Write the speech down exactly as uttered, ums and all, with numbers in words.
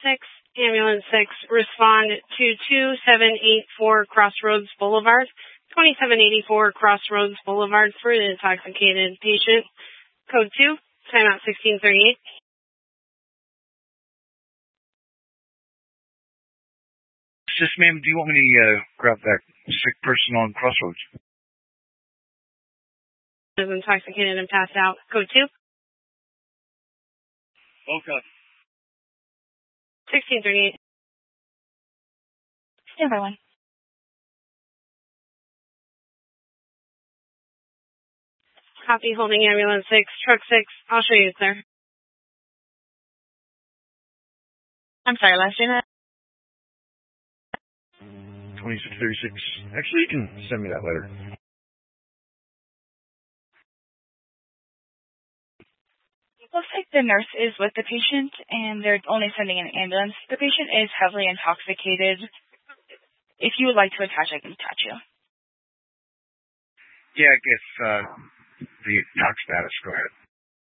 six, Ambulance six, respond to two seven eight four Crossroads Boulevard, twenty-seven eighty-four Crossroads Boulevard for an intoxicated patient. Code two, timeout sixteen thirty-eight. Yes, ma'am, do you want me to uh, grab that sick person on Crossroads? Is intoxicated and passed out. Code two. Okay. sixteen thirty-eight. Stand by one. Copy, holding ambulance six, truck six. I'll show you, sir. I'm sorry, last unit. twenty-six thirty-six. Actually, you can send me that later. Looks like the nurse is with the patient, and they're only sending an ambulance. The patient is heavily intoxicated. If you would like to attach, I can attach you. Yeah, I guess uh, the talk status. Go ahead.